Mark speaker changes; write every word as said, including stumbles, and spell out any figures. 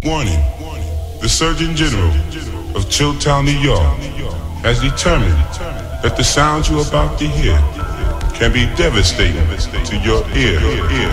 Speaker 1: Warning, the Surgeon General of Chilltown, New York has determined that the sounds you're about to hear can be devastating to your ear.